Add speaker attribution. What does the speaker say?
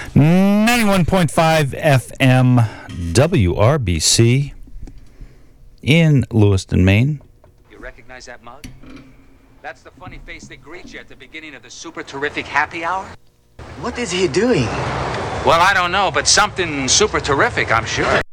Speaker 1: 91.5 FM WRBC in Lewiston, Maine.
Speaker 2: You recognize that mug? That's the funny face that greets you at the beginning of the super terrific happy hour.
Speaker 3: What is he doing?
Speaker 2: Well, I don't know, but something super terrific, I'm sure.